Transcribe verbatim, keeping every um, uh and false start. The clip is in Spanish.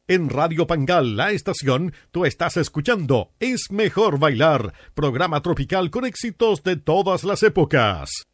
En Radio Pangal, la estación, tú estás escuchando Es Mejor Bailar, programa tropical con éxitos de todas las épocas.